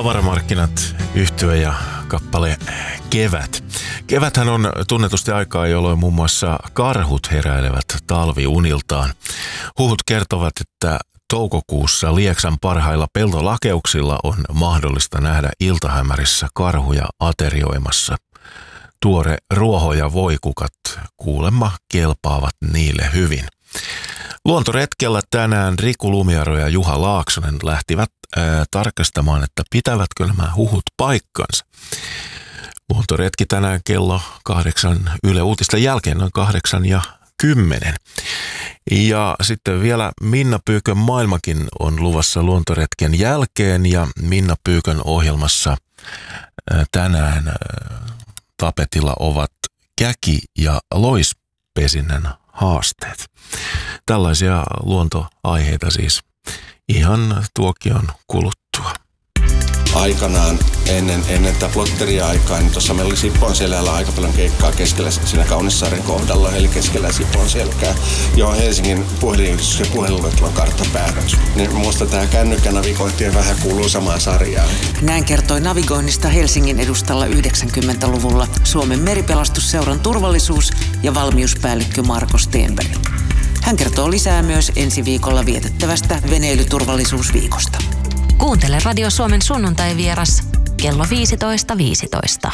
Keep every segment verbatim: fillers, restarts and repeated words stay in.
Tavaramarkkinat, yhtye ja kappale Kevät. Keväthän on tunnetusti aikaa, jolloin muun muassa karhut heräilevät talviuniltaan. Huhut kertovat, että toukokuussa Lieksan parhailla peltolakeuksilla on mahdollista nähdä iltahämärissä karhuja aterioimassa. Tuore ruoho ja voikukat kuulemma kelpaavat niille hyvin. Luontoretkellä tänään Riku Lumiaro ja Juha Laaksonen lähtivät ää, tarkastamaan, että pitävätkö nämä huhut paikkansa. Luontoretki tänään kello kahdeksan Yle Uutisten jälkeen, noin kahdeksan ja kymmenen. Ja sitten vielä Minna Pyykön maailmakin on luvassa luontoretken jälkeen, ja Minna Pyykön ohjelmassa ää, tänään ää, tapetilla ovat käki- ja loispesinnän haasteet. Tällaisia luontoaiheita siis ihan tuokion kuluttua. Aikanaan ennen, ennen tätä plotteria-aikaa, niin tuossa meillä oli Sipoonselällä aika paljon keikkaa keskellä siinä Kaunissaaren kohdalla, eli keskellä Sipoonselkää, johon Helsingin puhelinyhdistys ja puhelinluettelon karttapäätös. Niin musta tämä kännykkänavigointi vähän kuuluu samaan sarjaan. Näin kertoi navigoinnista Helsingin edustalla yhdeksänkymmentäluvulla Suomen meripelastusseuran turvallisuus- ja valmiuspäällikkö Marko Stenberg. Hän kertoo lisää myös ensi viikolla vietettävästä veneilyturvallisuusviikosta. Kuuntele Radio Suomen sunnuntai-vieras kello viisitoista viisitoista.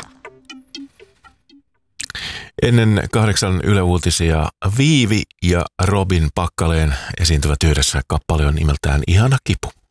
Ennen kahdeksan Yle Uutisia Viivi ja Robin Pakkaleen esiintyvät yhdessä. Kappale on nimeltään Ihana kipu.